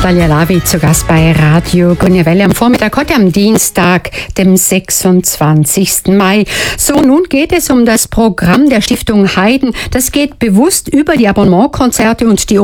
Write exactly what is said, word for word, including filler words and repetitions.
Natalia Lavi zu Gast bei Radio Grüne Welle am Vormittag, heute am Dienstag, dem sechsundzwanzigsten Mai. So, nun geht es um das Programm der Stiftung Haydn. Das geht bewusst über die Abonnementkonzerte und die